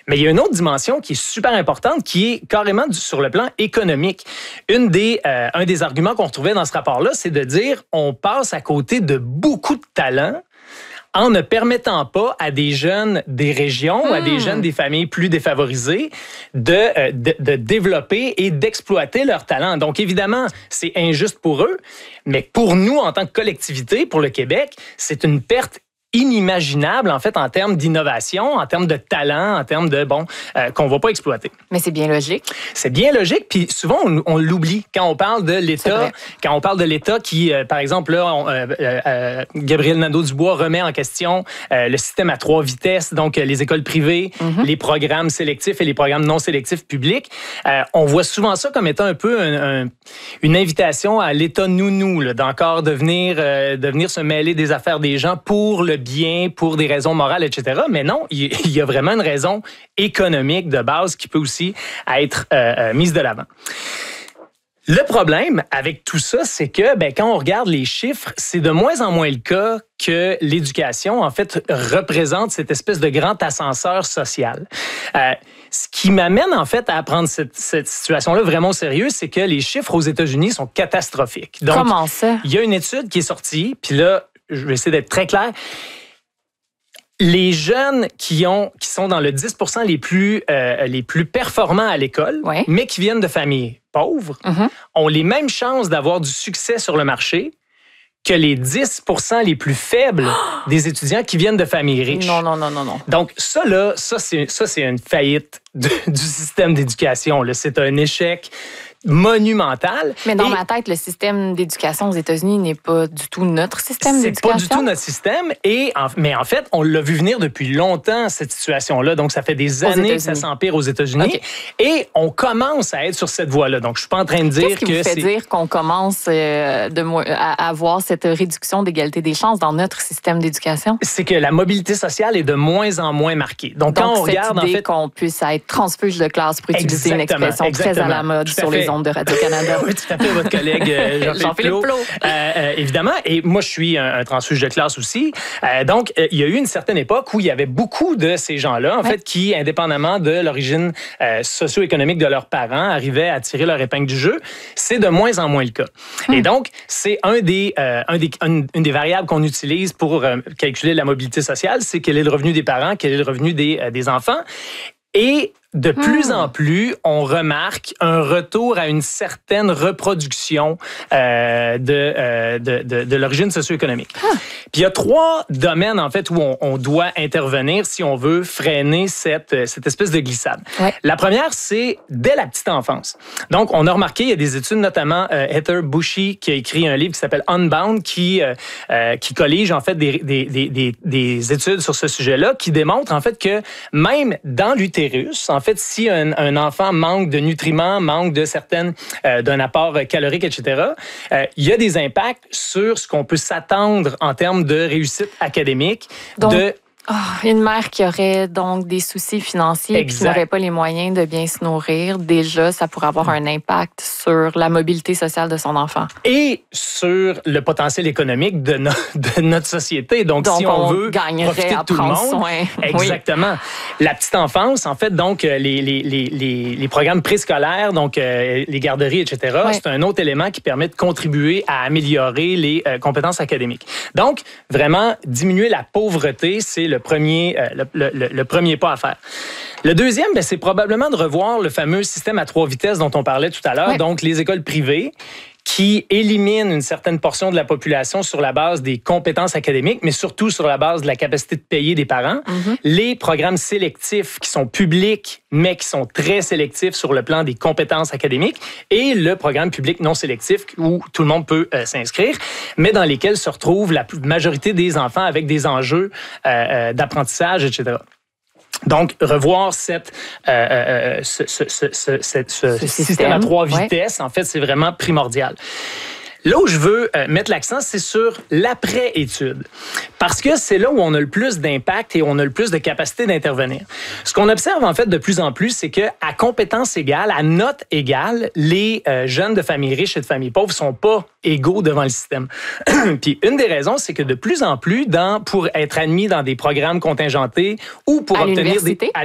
Mais il y a une autre dimension qui est super importante, qui est carrément sur le plan économique. Un des arguments qu'on retrouvait dans ce rapport-là, c'est de dire on passe à côté de beaucoup de talents en ne permettant pas à des jeunes des régions ou à des jeunes des familles plus défavorisées de développer et d'exploiter leurs talents. Donc, évidemment, c'est injuste pour eux, mais pour nous, en tant que collectivité, pour le Québec, c'est une perte inimaginable, en fait, en termes d'innovation, en termes de talent, en termes de, qu'on ne va pas exploiter. Mais c'est bien logique. C'est bien logique, puis souvent, on l'oublie quand on parle de l'État. Quand on parle de l'État qui, par exemple, là, Gabriel Nadeau-Dubois remet en question le système à 3 vitesses, donc les écoles privées, les programmes sélectifs et les programmes non sélectifs publics. On voit souvent ça comme étant un peu une invitation à l'État nounou, là, d'encore de venir se mêler des affaires des gens pour le bien, pour des raisons morales, etc. Mais non, il y a vraiment une raison économique de base qui peut aussi être mise de l'avant. Le problème avec tout ça, c'est que quand on regarde les chiffres, c'est de moins en moins le cas que l'éducation, en fait, représente cette espèce de grand ascenseur social. Ce qui m'amène, en fait, à prendre cette situation-là vraiment au sérieux, c'est que les chiffres aux États-Unis sont catastrophiques. Donc, comment ça? Il y a une étude qui est sortie, puis là, je vais essayer d'être très clair. Les jeunes qui sont dans le 10% les plus performants à l'école, mais qui viennent de familles pauvres, ont les mêmes chances d'avoir du succès sur le marché que les 10% les plus faibles des étudiants qui viennent de familles riches. Non. Donc, ça, c'est une faillite du système d'éducation, là. C'est un échec monumental. Mais dans ma tête, le système d'éducation aux États-Unis n'est pas du tout notre système d'éducation. C'est pas du tout notre système. Mais en fait, on l'a vu venir depuis longtemps, cette situation-là. Donc, ça fait des années que ça s'empire aux États-Unis. Okay. Et on commence à être sur cette voie-là. Donc, je suis pas en train de dire Qu'est-ce qui vous fait dire qu'on commence à avoir cette réduction d'égalité des chances dans notre système d'éducation? C'est que la mobilité sociale est de moins en moins marquée. Donc quand on regarde, cette idée qu'on puisse être transfuge de classe, pour utiliser une expression très à la mode sur les ondes de Radio-Canada. Oui, tout à fait, votre collègue Jean-Philippe Plot. Évidemment, et moi, je suis un transfuge de classe aussi. Donc, il y a eu une certaine époque où il y avait beaucoup de ces gens-là, en fait, qui, indépendamment de l'origine socio-économique de leurs parents, arrivaient à tirer leur épingle du jeu. C'est de moins en moins le cas. Et donc, c'est une des variables qu'on utilise pour calculer la mobilité sociale, c'est quel est le revenu des parents, quel est le revenu des enfants. Et de plus en plus, on remarque un retour à une certaine reproduction de l'origine socio-économique. Puis il y a 3 domaines, en fait, où on doit intervenir si on veut freiner cette espèce de glissade. Ouais. La première, c'est dès la petite enfance. Donc, on a remarqué, il y a des études, notamment Heather Bushy, qui a écrit un livre qui s'appelle Unbound, qui collige, en fait, des études sur ce sujet-là, qui démontrent, en fait, que même dans l'utérus, en fait, si un enfant manque de nutriments, manque de d'un apport calorique, etc., il y a des impacts sur ce qu'on peut s'attendre en termes de réussite académique. Donc, une mère qui aurait donc des soucis financiers et qui n'aurait pas les moyens de bien se nourrir, déjà, ça pourrait avoir un impact sur la mobilité sociale de son enfant. Et sur le potentiel économique de notre société. Donc si on veut profiter de tout le monde. Soin. Exactement. Oui. La petite enfance, en fait, donc les programmes préscolaires, donc les garderies, etc., c'est un autre élément qui permet de contribuer à améliorer les compétences académiques. Donc, vraiment, diminuer la pauvreté, c'est le premier pas à faire. Le deuxième, c'est probablement de revoir le fameux système à 3 vitesses dont on parlait tout à l'heure, donc les écoles privées qui éliminent une certaine portion de la population sur la base des compétences académiques, mais surtout sur la base de la capacité de payer des parents. Les programmes sélectifs qui sont publics, mais qui sont très sélectifs sur le plan des compétences académiques, et le programme public non sélectif où tout le monde peut s'inscrire, mais dans lesquels se retrouve la majorité des enfants avec des enjeux d'apprentissage, etc. Donc, revoir ce système à 3 vitesses, en fait, c'est vraiment primordial. Là où je veux mettre l'accent, c'est sur l'après-étude. Parce que c'est là où on a le plus d'impact et on a le plus de capacité d'intervenir. Ce qu'on observe, en fait, de plus en plus, c'est qu'à compétences égales, à notes égales, les jeunes de familles riches et de familles pauvres sont pas égaux devant le système. Puis une des raisons, c'est que de plus en plus, pour être admis dans des programmes contingentés ou pour obtenir des